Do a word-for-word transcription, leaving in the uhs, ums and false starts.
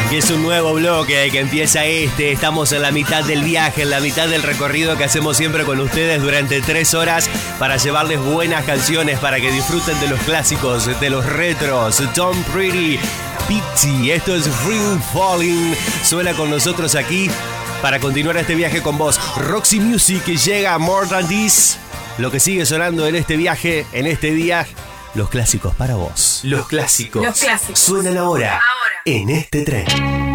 Que es un nuevo bloque que empieza este. Estamos en la mitad del viaje, en la mitad del recorrido que hacemos siempre con ustedes durante tres horas para llevarles buenas canciones, para que disfruten de los clásicos, de los retros. Tom Pretty, Pixie, esto es Free Falling. Suena con nosotros aquí para continuar este viaje con vos. Roxy Music llega a More Than This. Lo que sigue sonando en este viaje, en este día, los clásicos para vos. Los clásicos. Los clásicos. Suenan ahora, Ahora. en este tren.